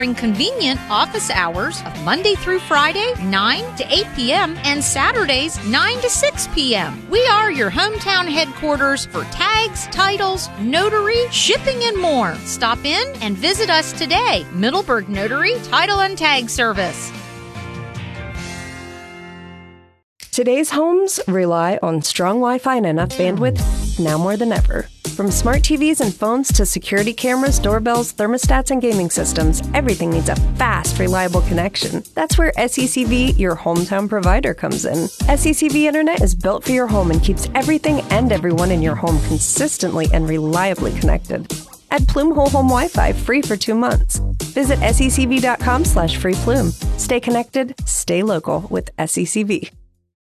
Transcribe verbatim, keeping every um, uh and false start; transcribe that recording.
During convenient office hours of Monday through Friday, nine to eight p.m. and Saturdays, nine to six p.m. We are your hometown headquarters for tags, titles, notary, shipping, and more. Stop in and visit us today. Middleburg Notary Title and Tag Service. Today's homes rely on strong Wi-Fi and enough bandwidth now more than ever. From smart T Vs and phones to security cameras, doorbells, thermostats, and gaming systems, everything needs a fast, reliable connection. That's where S E C V, your hometown provider, comes in. S E C V Internet is built for your home and keeps everything and everyone in your home consistently and reliably connected. Add Plume Whole Home Wi-Fi free for two months. Visit secv.com slash free Plume. Stay connected, stay local with S E C V.